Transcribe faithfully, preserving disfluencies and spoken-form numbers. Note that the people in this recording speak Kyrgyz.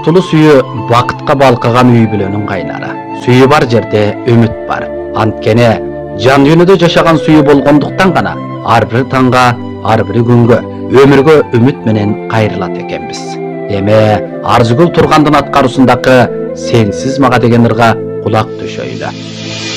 бактылуу сүйү бакытка балкыган үй бүлөнүн кайнары. Сүйү бар жерде үмүт бар. Анткени жан жөнүдө жашаган сүйү болгондуктан гана ар бир таңга, ар бир күнгө, өмүргө үмүт менен кайрылат экенбиз. Эми Арзыгүл Тургандын аткаруусундагы Сенсиз мага деген ырга кулак төшөйлү.